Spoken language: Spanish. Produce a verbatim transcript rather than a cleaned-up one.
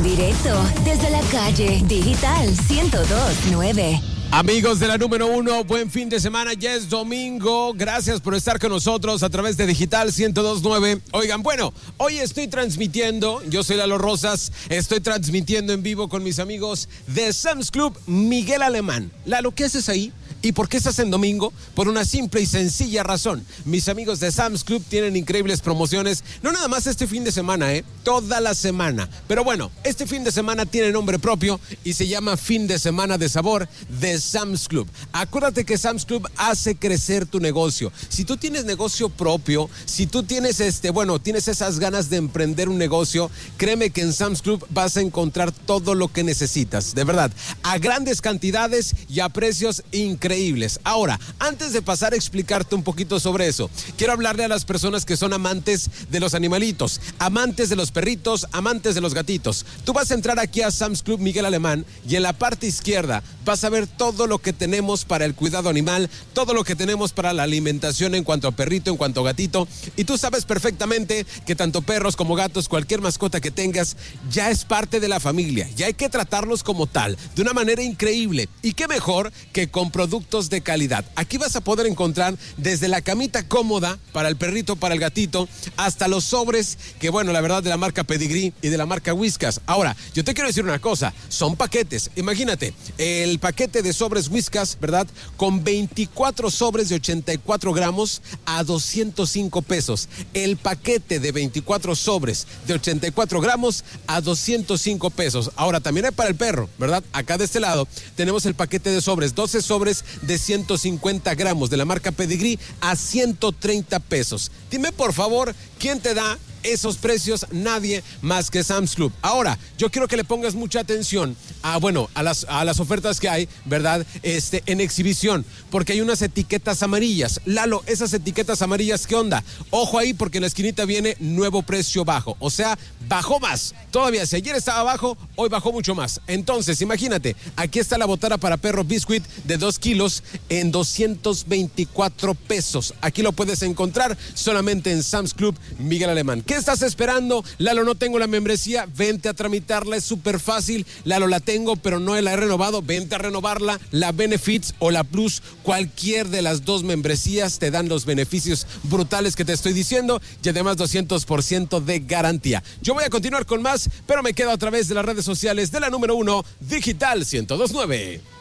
directo desde la calle Digital ciento dos punto nueve. Amigos de la número uno, buen fin de semana, ya es domingo, gracias por estar con nosotros a través de Digital ciento dos punto nueve. Oigan, bueno, hoy estoy transmitiendo, yo soy Lalo Rosas, estoy transmitiendo en vivo con mis amigos de Sam's Club Miguel Alemán. Lalo, ¿qué haces ahí? ¿Y por qué estás en domingo? Por una simple y sencilla razón. Mis amigos de Sam's Club tienen increíbles promociones, no nada más este fin de semana, ¿eh? Toda la semana. Pero bueno, este fin de semana tiene nombre propio y se llama Fin de Semana de Sabor de Sam's Club. Acuérdate que Sam's Club hace crecer tu negocio. Si tú tienes negocio propio, si tú tienes este, bueno, tienes esas ganas de emprender un negocio, créeme que en Sam's Club vas a encontrar todo lo que necesitas, de verdad, a grandes cantidades y a precios increíbles. Ahora, antes de pasar a explicarte un poquito sobre eso, quiero hablarle a las personas que son amantes de los animalitos, amantes de los perritos, amantes de los gatitos. Tú vas a entrar aquí a Sam's Club Miguel Alemán y en la parte izquierda vas a ver todo lo que tenemos para el cuidado animal, todo lo que tenemos para la alimentación en cuanto a perrito, en cuanto a gatito. Y tú sabes perfectamente que tanto perros como gatos, cualquier mascota que tengas, ya es parte de la familia. Ya hay que tratarlos como tal, de una manera increíble. Y qué mejor que con productos de calidad. Aquí vas a poder encontrar desde la camita cómoda para el perrito, para el gatito, hasta los sobres que, bueno, la verdad, de la marca Pedigree y de la marca Whiskas. Ahora, yo te quiero decir una cosa, son paquetes. Imagínate, el paquete de sobres Whiskas, ¿verdad? Con veinticuatro sobres de ochenta y cuatro gramos a doscientos cinco pesos. El paquete de veinticuatro sobres de ochenta y cuatro gramos a doscientos cinco pesos. Ahora, también hay para el perro, ¿verdad? Acá de este lado tenemos el paquete de sobres, doce sobres de ciento cincuenta gramos de la marca Pedigree a ciento treinta pesos. Dime por favor, ¿quién te da esos precios? Nadie más que Sam's Club. Ahora, yo quiero que le pongas mucha atención a, bueno, a las, a las ofertas que hay, ¿verdad? Este, en exhibición, porque hay unas etiquetas amarillas. Lalo, esas etiquetas amarillas, ¿qué onda? Ojo ahí, porque en la esquinita viene nuevo precio bajo, o sea, bajó más. Todavía, si ayer estaba bajo, hoy bajó mucho más. Entonces, imagínate, aquí está la botana para perro Biscuit de dos kilos en doscientos veinticuatro pesos. Aquí lo puedes encontrar solamente en Sam's Club Miguel Alemán. ¿Qué estás esperando? Lalo, no tengo la membresía, vente a tramitarla, es súper fácil. Lalo, la tengo, pero no la he renovado, vente a renovarla. La Benefits o la Plus, cualquier de las dos membresías te dan los beneficios brutales que te estoy diciendo y además doscientos por ciento de garantía. Yo voy a continuar con más, pero me quedo a través de las redes sociales de la número uno, Digital ciento dos punto nueve.